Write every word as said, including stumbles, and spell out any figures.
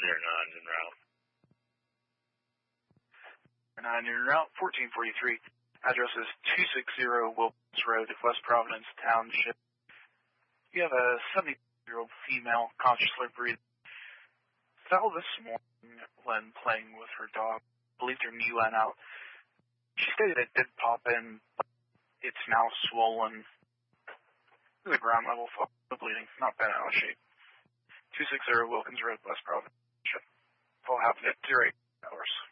zero nine en route. nine en route, fourteen forty-three. Address is two sixty Wilkins Road, West Providence Township. You have a seventy-year-old female, consciously breathing. Fell this morning when playing with her dog. Believed her knee went out. She stated it did pop in, but it's now swollen to the ground level, the bleeding, not been out of shape. two sixty Wilkins Road, West Providence. All happened at zero eight hours.